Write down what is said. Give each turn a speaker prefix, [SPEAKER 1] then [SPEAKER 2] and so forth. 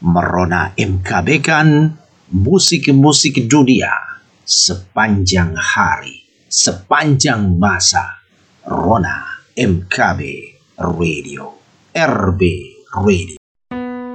[SPEAKER 1] Merona MKB kan musik-musik dunia sepanjang hari, sepanjang masa. Rona MKB Radio, RB Radio.